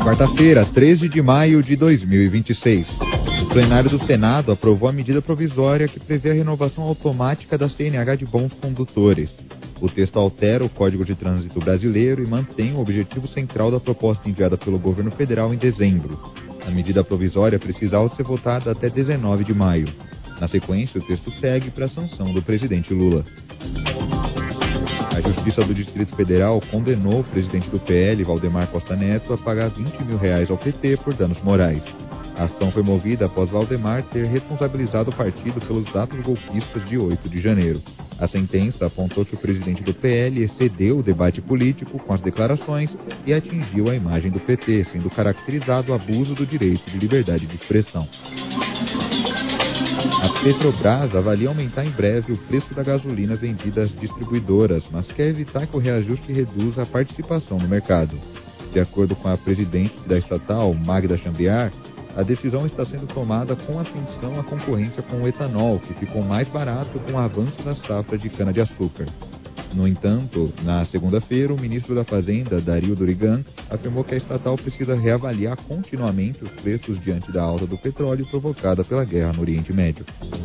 Quarta-feira, 13 de maio de 2026. O plenário do Senado aprovou a medida provisória que prevê a renovação automática da CNH de bons condutores. O texto altera o Código de Trânsito Brasileiro e mantém o objetivo central da proposta enviada pelo governo federal em dezembro. A medida provisória precisava ser votada até 19 de maio. Na sequência, o texto segue para a sanção do presidente Lula. A Justiça do Distrito Federal condenou o presidente do PL, Valdemar Costa Neto, a pagar R$20 mil ao PT por danos morais. A ação foi movida após Valdemar ter responsabilizado o partido pelos atos golpistas de 8 de janeiro. A sentença apontou que o presidente do PL excedeu o debate político com as declarações e atingiu a imagem do PT, sendo caracterizado abuso do direito de liberdade de expressão. A Petrobras avalia aumentar em breve o preço da gasolina vendida às distribuidoras, mas quer evitar que o reajuste reduza a participação no mercado. De acordo com a presidente da estatal, Magda Chambriard, a decisão está sendo tomada com atenção à concorrência com o etanol, que ficou mais barato com o avanço da safra de cana-de-açúcar. No entanto, na segunda-feira, o ministro da Fazenda, Dario Durigan, afirmou que a estatal precisa reavaliar continuamente os preços diante da alta do petróleo provocada pela guerra no Oriente Médio.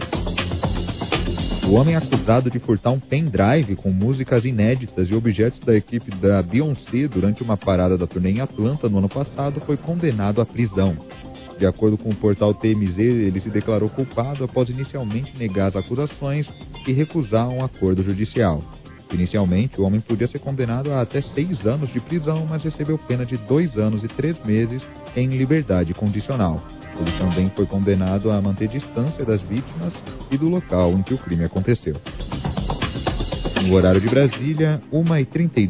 O homem acusado de furtar um pendrive com músicas inéditas e objetos da equipe da Beyoncé durante uma parada da turnê em Atlanta no ano passado foi condenado à prisão. De acordo com o portal TMZ, ele se declarou culpado após inicialmente negar as acusações e recusar um acordo judicial. Inicialmente, o homem podia ser condenado a até 6 anos de prisão, mas recebeu pena de 2 anos e 3 meses em liberdade condicional. Ele também foi condenado a manter distância das vítimas e do local em que o crime aconteceu. No horário de Brasília, 1h32.